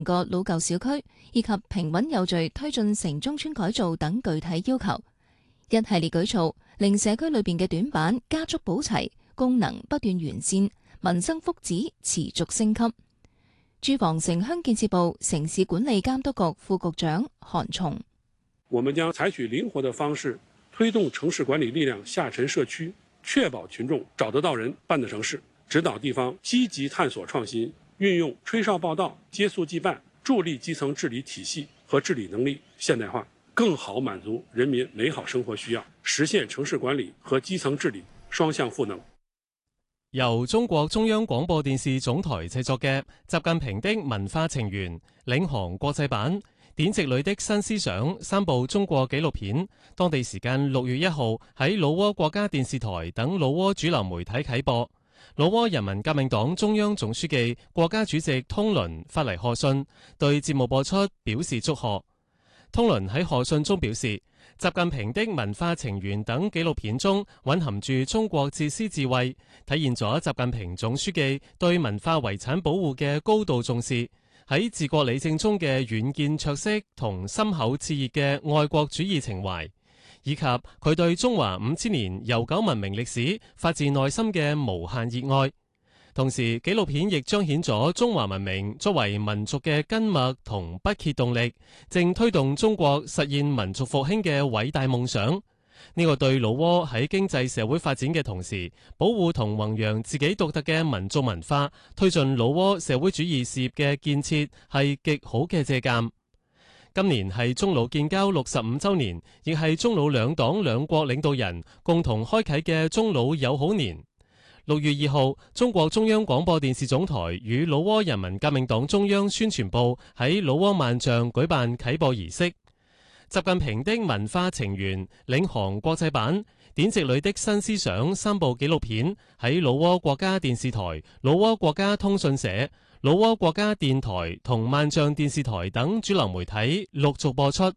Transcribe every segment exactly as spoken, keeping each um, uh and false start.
個老舊小區，以及平穩有序推進城中村改造等具體要求。一系列舉措令社區裏邊嘅短板加速補齊，功能不斷完善，民生福祉持續升級。住房城鄉建設部城市管理監督局副局長韓松： 我們將採取靈活的方式，推動城市管理力量下沉社區，確保群眾找得到人辦得成事，指導地方積極探索創新，運用吹哨報到、接速即辦，助力基層治理體系和治理能力現代化，更好滿足人民美好生活需要，實現城市管理和基層治理雙向賦能。 由中國中央廣播電視總台製作嘅《習近平的文化情緣》領航國際版典籍裏的新思想三部中國紀錄片，當地時間六月一號喺老撾國家電視台等老撾主流媒體啟播。老撾人民革命黨中央總書記、國家主席通倫發嚟賀信，對節目播出表示祝賀。通倫喺賀信中表示，習近平的文化情緣等紀錄片中蘊含住中國自私智慧，體現咗習近平總書記對文化遺產保護嘅高度重視，喺治國理政中嘅遠見卓識同深厚熾熱嘅愛國主義情懷，以及佢對中華五千年悠久文明歷史發自內心嘅無限熱愛。同時，紀錄片亦彰顯咗中華文明作為民族嘅根脈同不竭動力，正推動中國實現民族復興嘅偉大夢想。呢、這個對老撾喺經濟社會發展嘅同時，保護同弘揚自己獨特嘅民族文化，推進老撾社會主義事業嘅建設，係極好嘅借鑑。今年係中老建交六十五週年，亦係中老兩黨兩國領導人共同開啓嘅中老友好年。六月二號，中國中央廣播電視總台與老撾人民革命黨中央宣傳部喺老撾萬象舉辦啟播儀式。習近平的文化情緣領航國際版典籍裏的新思想三部紀錄片喺老撾國家電視台、老撾國家通訊社、老撾國家電台同萬象電視台等主流媒體陸續播出。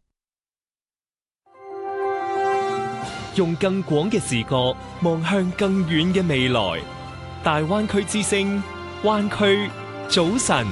用更廣嘅視角望向更遠嘅未來，大灣區之聲，灣區早晨。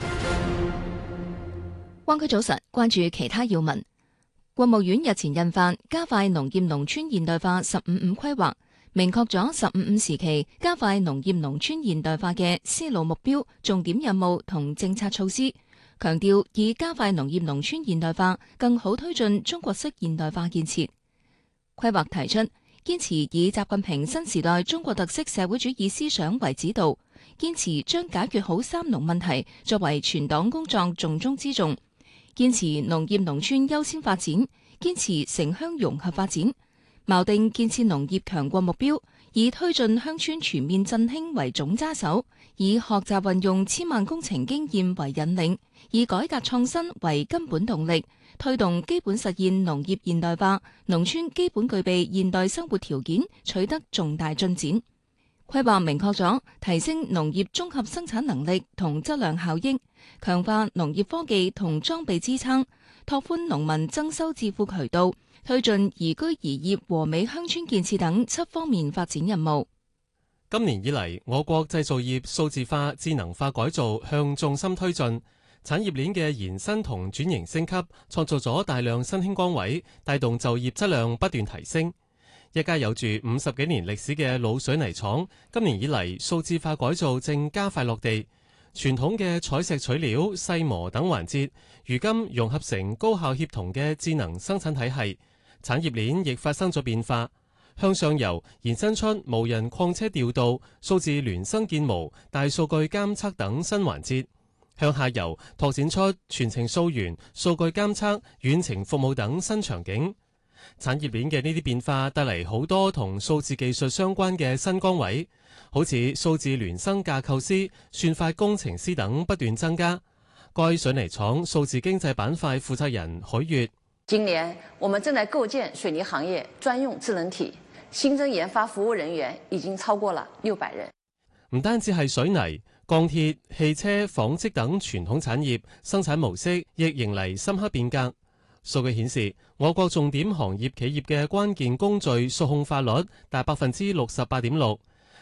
灣區早晨，關注其他要聞。國務院日前印發《加快農業農村現代化十五五規劃》，明確咗十五五時期加快農業農村現代化嘅思路、目標、重點任務同政策措施，強調以加快農業農村現代化，更好推進中國式現代化建設。規劃提出，堅持以習近平新時代中國特色社會主義思想為指導，堅持將解決好三農問題作為全黨工作重中之重，堅持農業農村優先發展，堅持城鄉融合發展，錨定建設農業強國目標，以推進鄉村全面振興為總揸手，以學習運用千萬工程經驗為引領，以改革創新為根本動力，推動基本實現農業現代化，農村基本具備現代生活條件，取得重大進展。規劃明確咗提升農業綜合生產能力同質量效益，強化農業科技同裝備支撐，拓寬農民增收致富渠道，推進宜居宜業和美鄉村建設等七方面發展任務。 今年以嚟，我國製造業數字化、智能化改造向重心推進，產業鏈嘅延伸同轉型升級，創造咗大量新興崗位，帶動就業質量不斷提升。一家有住五十幾年歷史嘅老水泥廠，今年以嚟數字化改造正加快落地，傳統嘅採石取料、細磨等環節，如今融合成高效協同嘅智能生產體系，產業鏈亦發生咗變化。向上游延伸出無人礦車調度、數字孿生建模、大數據監測等新環節，向下游拓展出全程溯源、數據監測、遠程服務等新場景。產業鏈嘅呢啲變化帶嚟好多同數字技術相關嘅新崗位，好似數字孿生架構師、算法工程師等不斷增加。該水泥廠數字經濟板塊負責人許月： 今年我們正在構建水泥行業專用智能體，新增研發服務人員已經超過了六百人。 唔單止係水泥、鋼鐵、汽車、紡織等傳統產業生產模式亦迎嚟深刻變革。數據顯示，我國重點行業企業嘅關鍵工序數控化率達百分之六十八點六，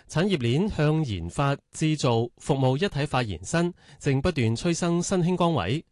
產業鏈向研發、製造、服務一體化延伸，正不斷催生新興崗位。